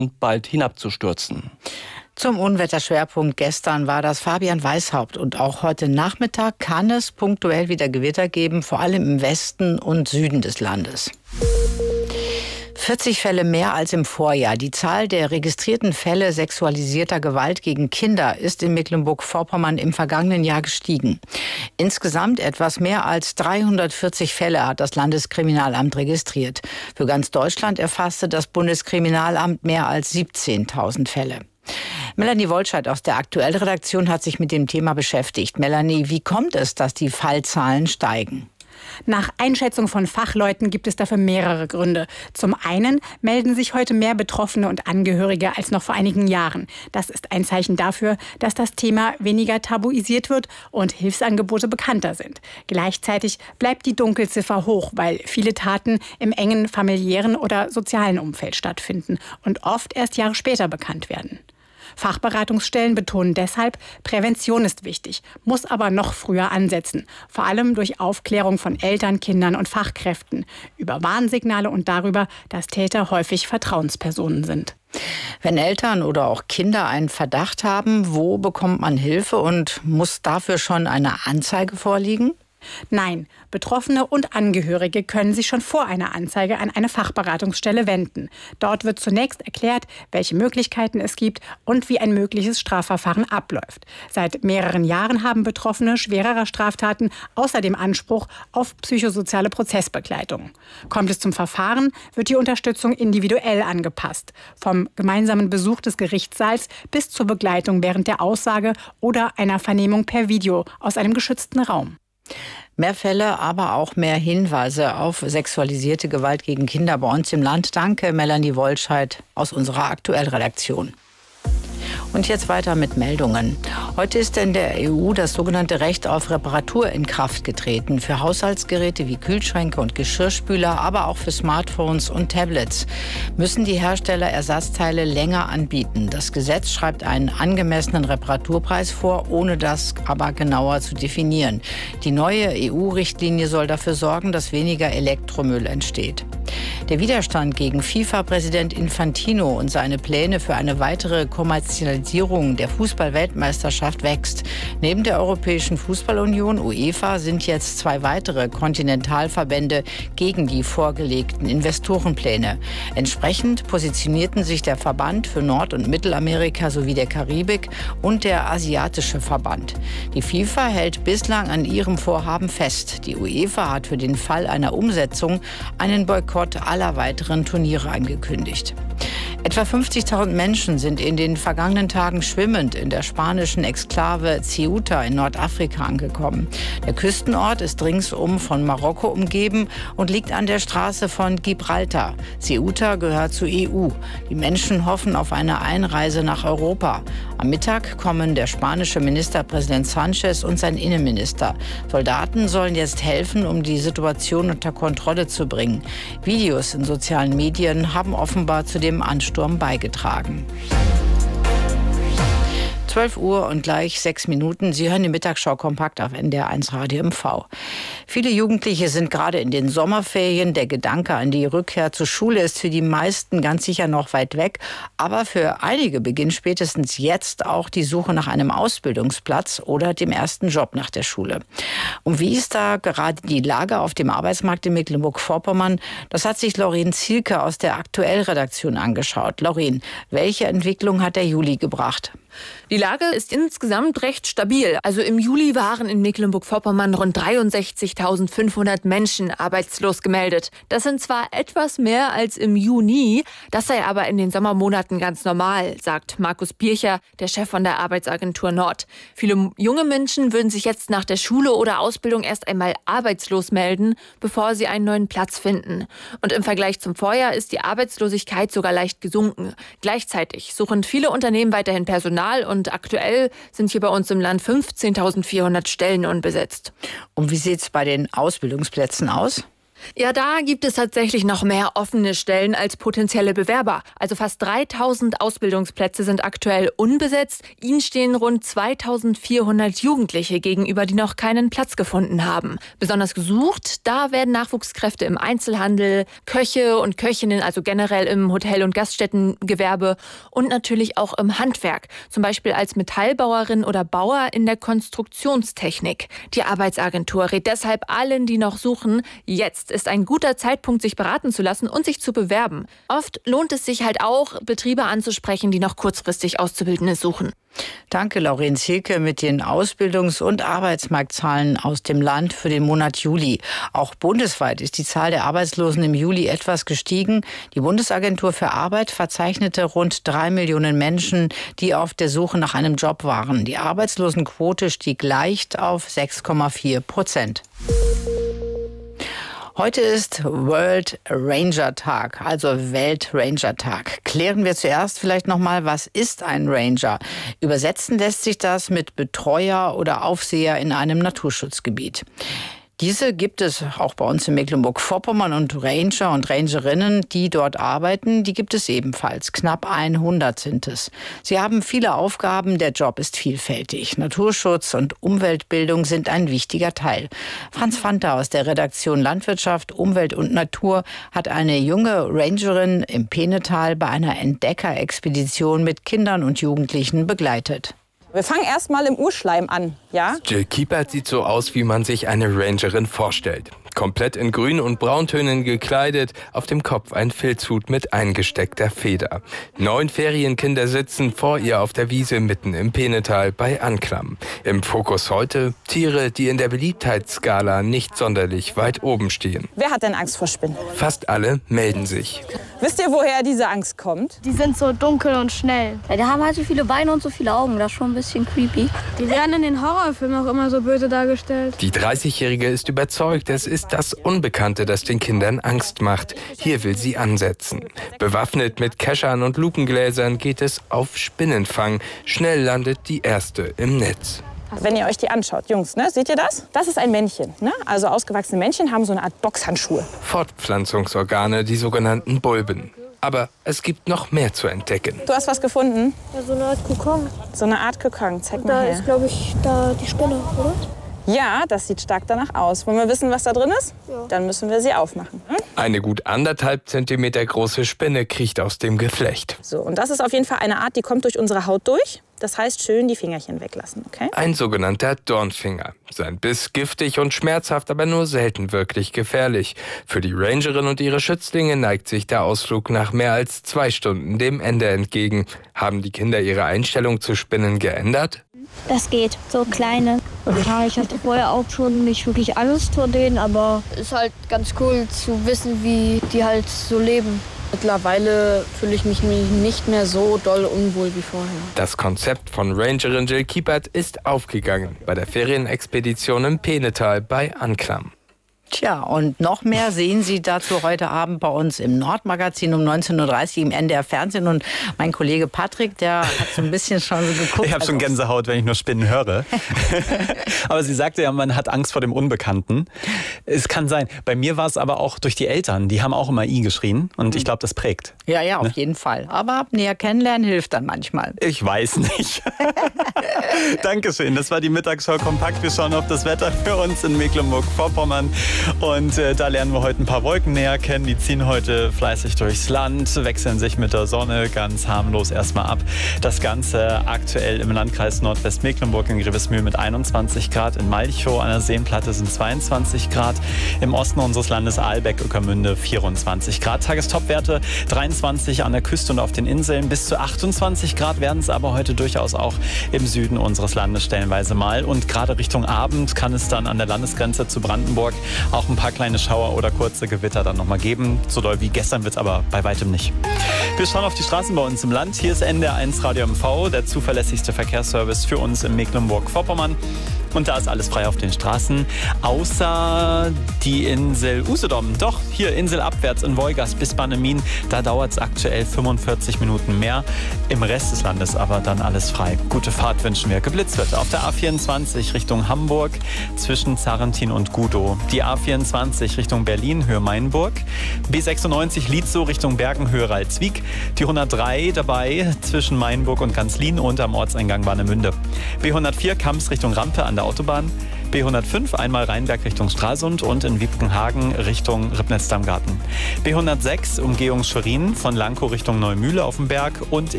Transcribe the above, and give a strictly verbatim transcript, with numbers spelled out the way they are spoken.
bald hinabzustürzen. Zum Unwetterschwerpunkt gestern war das Fabian Weishaupt. Und auch heute Nachmittag kann es punktuell wieder Gewitter geben, vor allem im Westen und Süden des Landes. vierzig Fälle mehr als im Vorjahr. Die Zahl der registrierten Fälle sexualisierter Gewalt gegen Kinder ist in Mecklenburg-Vorpommern im vergangenen Jahr gestiegen. Insgesamt etwas mehr als dreihundertvierzig Fälle hat das Landeskriminalamt registriert. Für ganz Deutschland erfasste das Bundeskriminalamt mehr als siebzehntausend Fälle. Melanie Wollscheid aus der Aktuell-Redaktion hat sich mit dem Thema beschäftigt. Melanie, wie kommt es, dass die Fallzahlen steigen? Nach Einschätzung von Fachleuten gibt es dafür mehrere Gründe. Zum einen melden sich heute mehr Betroffene und Angehörige als noch vor einigen Jahren. Das ist ein Zeichen dafür, dass das Thema weniger tabuisiert wird und Hilfsangebote bekannter sind. Gleichzeitig bleibt die Dunkelziffer hoch, weil viele Taten im engen familiären oder sozialen Umfeld stattfinden und oft erst Jahre später bekannt werden. Fachberatungsstellen betonen deshalb, Prävention ist wichtig, muss aber noch früher ansetzen. Vor allem durch Aufklärung von Eltern, Kindern und Fachkräften über Warnsignale und darüber, dass Täter häufig Vertrauenspersonen sind. Wenn Eltern oder auch Kinder einen Verdacht haben, wo bekommt man Hilfe und muss dafür schon eine Anzeige vorliegen? Nein, Betroffene und Angehörige können sich schon vor einer Anzeige an eine Fachberatungsstelle wenden. Dort wird zunächst erklärt, welche Möglichkeiten es gibt und wie ein mögliches Strafverfahren abläuft. Seit mehreren Jahren haben Betroffene schwererer Straftaten außerdem Anspruch auf psychosoziale Prozessbegleitung. Kommt es zum Verfahren, wird die Unterstützung individuell angepasst. Vom gemeinsamen Besuch des Gerichtssaals bis zur Begleitung während der Aussage oder einer Vernehmung per Video aus einem geschützten Raum. Mehr Fälle, aber auch mehr Hinweise auf sexualisierte Gewalt gegen Kinder bei uns im Land. Danke, Melanie Wollscheid aus unserer Aktuell-Redaktion. Und jetzt weiter mit Meldungen. Heute ist in der E U das sogenannte Recht auf Reparatur in Kraft getreten. Für Haushaltsgeräte wie Kühlschränke und Geschirrspüler, aber auch für Smartphones und Tablets müssen die Hersteller Ersatzteile länger anbieten. Das Gesetz schreibt einen angemessenen Reparaturpreis vor, ohne das aber genauer zu definieren. Die neue E U-Richtlinie soll dafür sorgen, dass weniger Elektromüll entsteht. Der Widerstand gegen FIFA-Präsident Infantino und seine Pläne für eine weitere Kommerzialisierung der Fußball-Weltmeisterschaft wächst. Neben der Europäischen Fußballunion UEFA sind jetzt zwei weitere Kontinentalverbände gegen die vorgelegten Investorenpläne. Entsprechend positionierten sich der Verband für Nord- und Mittelamerika sowie der Karibik und der Asiatische Verband. Die FIFA hält bislang an ihrem Vorhaben fest. Die UEFA hat für den Fall einer Umsetzung einen Boykott aller weiteren Turniere angekündigt. Etwa fünfzigtausend Menschen sind in den vergangenen Tagen schwimmend in der spanischen Exklave Ceuta in Nordafrika angekommen. Der Küstenort ist ringsum von Marokko umgeben und liegt an der Straße von Gibraltar. Ceuta gehört zur E U. Die Menschen hoffen auf eine Einreise nach Europa. Am Mittag kommen der spanische Ministerpräsident Sánchez und sein Innenminister. Soldaten sollen jetzt helfen, um die Situation unter Kontrolle zu bringen. Videos in sozialen Medien haben offenbar zu dem Ansturm beigetragen. zwölf Uhr und gleich sechs Minuten. Sie hören die Mittagsschau kompakt auf N D R eins Radio M V. Viele Jugendliche sind gerade in den Sommerferien. Der Gedanke an die Rückkehr zur Schule ist für die meisten ganz sicher noch weit weg. Aber für einige beginnt spätestens jetzt auch die Suche nach einem Ausbildungsplatz oder dem ersten Job nach der Schule. Und wie ist da gerade die Lage auf dem Arbeitsmarkt in Mecklenburg-Vorpommern? Das hat sich Lauren Zielke aus der Aktuell-Redaktion angeschaut. Lauren, welche Entwicklung hat der Juli gebracht? Die Lage ist insgesamt recht stabil. Also im Juli waren in Mecklenburg-Vorpommern rund dreiundsechzigtausendfünfhundert Menschen arbeitslos gemeldet. Das sind zwar etwas mehr als im Juni, das sei aber in den Sommermonaten ganz normal, sagt Markus Bircher, der Chef von der Arbeitsagentur Nord. Viele junge Menschen würden sich jetzt nach der Schule oder Ausbildung erst einmal arbeitslos melden, bevor sie einen neuen Platz finden. Und im Vergleich zum Vorjahr ist die Arbeitslosigkeit sogar leicht gesunken. Gleichzeitig suchen viele Unternehmen weiterhin Personal und aktuell sind hier bei uns im Land fünfzehntausendvierhundert Stellen unbesetzt. Und wie sieht es bei den Ausbildungsplätzen aus? Ja, da gibt es tatsächlich noch mehr offene Stellen als potenzielle Bewerber. Also fast dreitausend Ausbildungsplätze sind aktuell unbesetzt. Ihnen stehen rund zweitausendvierhundert Jugendliche gegenüber, die noch keinen Platz gefunden haben. Besonders gesucht, da werden Nachwuchskräfte im Einzelhandel, Köche und Köchinnen, also generell im Hotel- und Gaststättengewerbe und natürlich auch im Handwerk. Zum Beispiel als Metallbauerin oder Bauer in der Konstruktionstechnik. Die Arbeitsagentur rät deshalb allen, die noch suchen, jetzt ist ein guter Zeitpunkt, sich beraten zu lassen und sich zu bewerben. Oft lohnt es sich halt auch, Betriebe anzusprechen, die noch kurzfristig Auszubildende suchen. Danke, Laurenz Hilke, mit den Ausbildungs- und Arbeitsmarktzahlen aus dem Land für den Monat Juli. Auch bundesweit ist die Zahl der Arbeitslosen im Juli etwas gestiegen. Die Bundesagentur für Arbeit verzeichnete rund drei Millionen Menschen, die auf der Suche nach einem Job waren. Die Arbeitslosenquote stieg leicht auf sechs Komma vier Prozent. Heute ist World Ranger Tag, also Welt-Ranger Tag. Klären wir zuerst vielleicht noch mal, was ist ein Ranger? Übersetzen lässt sich das mit Betreuer oder Aufseher in einem Naturschutzgebiet. Diese gibt es auch bei uns in Mecklenburg-Vorpommern und Ranger und Rangerinnen, die dort arbeiten, die gibt es ebenfalls. Knapp hundert sind es. Sie haben viele Aufgaben, der Job ist vielfältig. Naturschutz und Umweltbildung sind ein wichtiger Teil. Franz Fanta aus der Redaktion Landwirtschaft, Umwelt und Natur hat eine junge Rangerin im Peenetal bei einer Entdeckerexpedition mit Kindern und Jugendlichen begleitet. Wir fangen erst mal im Urschleim an, ja? Jill Kiepert sieht so aus, wie man sich eine Rangerin vorstellt. Komplett in Grün- und Brauntönen gekleidet, auf dem Kopf ein Filzhut mit eingesteckter Feder. Neun Ferienkinder sitzen vor ihr auf der Wiese mitten im Peenetal bei Anklam. Im Fokus heute Tiere, die in der Beliebtheitsskala nicht sonderlich weit oben stehen. Wer hat denn Angst vor Spinnen? Fast alle melden sich. Wisst ihr, woher diese Angst kommt? Die sind so dunkel und schnell. Ja, die haben halt so viele Beine und so viele Augen, das ist schon ein bisschen creepy. Die werden in den Horrorfilmen auch immer so böse dargestellt. Die dreißigjährige ist überzeugt, es ist das Unbekannte, das den Kindern Angst macht. Hier will sie ansetzen. Bewaffnet mit Keschern und Lupengläsern geht es auf Spinnenfang. Schnell landet die erste im Netz. Wenn ihr euch die anschaut, Jungs, ne, seht ihr das? Das ist ein Männchen. Ne? Also ausgewachsene Männchen haben so eine Art Boxhandschuhe. Fortpflanzungsorgane, die sogenannten Bulben. Aber es gibt noch mehr zu entdecken. Du hast was gefunden? Ja, so eine Art Kokon. So eine Art Kokon, zeig Und mal da her. ist, glaube ich, da die Spinne, oder? Ja, das sieht stark danach aus. Wollen wir wissen, was da drin ist? Ja. Dann müssen wir sie aufmachen. Hm? Eine gut anderthalb Zentimeter große Spinne kriecht aus dem Geflecht. So, und das ist auf jeden Fall eine Art, die kommt durch unsere Haut durch. Das heißt, schön die Fingerchen weglassen, okay? Ein sogenannter Dornfinger. Sein Biss giftig und schmerzhaft, aber nur selten wirklich gefährlich. Für die Rangerin und ihre Schützlinge neigt sich der Ausflug nach mehr als zwei Stunden dem Ende entgegen. Haben die Kinder ihre Einstellung zu Spinnen geändert? Das geht, so kleine. Ja, ich hatte vorher auch schon nicht wirklich Angst vor denen, aber es ist halt ganz cool zu wissen, wie die halt so leben. Mittlerweile fühle ich mich nicht mehr so doll unwohl wie vorher. Das Konzept von Rangerin Jill Kiepert ist aufgegangen bei der Ferienexpedition im Peenetal bei Anklam. Tja, und noch mehr sehen Sie dazu heute Abend bei uns im Nordmagazin um neunzehn Uhr dreißig im N D R Fernsehen. Und mein Kollege Patrick, der hat so ein bisschen schon so geguckt. Ich habe schon Gänsehaut, wenn ich nur Spinnen höre. Aber sie sagte ja, man hat Angst vor dem Unbekannten. Es kann sein. Bei mir war es aber auch durch die Eltern. Die haben auch immer I geschrien. Und ich glaube, das prägt. Ja, ja, auf ne? jeden Fall. Aber näher kennenlernen hilft dann manchmal. Ich weiß nicht. Dankeschön. Das war die Mittagsschau kompakt. Wir schauen auf das Wetter für uns in Mecklenburg-Vorpommern. Und äh, da lernen wir heute ein paar Wolken näher kennen. Die ziehen heute fleißig durchs Land, wechseln sich mit der Sonne ganz harmlos erstmal ab. Das Ganze aktuell im Landkreis Nordwestmecklenburg in Grevesmühl mit einundzwanzig Grad. In Malchow an der Seenplatte sind zweiundzwanzig Grad. Im Osten unseres Landes Aalbeck-Ueckermünde vierundzwanzig Grad. Tagestopwerte dreiundzwanzig an der Küste und auf den Inseln. Bis zu achtundzwanzig Grad werden es aber heute durchaus auch im Süden unseres Landes stellenweise mal. Und gerade Richtung Abend kann es dann an der Landesgrenze zu Brandenburg auch ein paar kleine Schauer oder kurze Gewitter dann nochmal geben. So doll wie gestern wird es aber bei weitem nicht. Wir schauen auf die Straßen bei uns im Land. Hier ist N D R eins Radio M V, der zuverlässigste Verkehrsservice für uns in Mecklenburg-Vorpommern. Und da ist alles frei auf den Straßen, außer die Insel Usedom. Doch, hier vier inselabwärts in Wolgast bis Bannemin. Da dauert es aktuell fünfundvierzig Minuten mehr. Im Rest des Landes aber dann alles frei. Gute Fahrt wünschen wir. Geblitzt wird auf der A vierundzwanzig Richtung Hamburg zwischen Zarrentin und Gudow. Die A vierundzwanzig Richtung Berlin, Höhe Mainburg. B sechsundneunzig Lietzow Richtung Bergen, Höhe Ralswiek. Die hundertdrei dabei zwischen Mainburg und Ganzlin und am Ortseingang Warnemünde. B hundertvier Kamps Richtung Rampe an der Autobahn. B hundertfünf einmal Rheinberg Richtung Stralsund und in Wiebkenhagen Richtung Ribnitz-Damgarten. B hundertsechs Umgehung Schwerin von Lankow Richtung Neumühle auf dem Berg und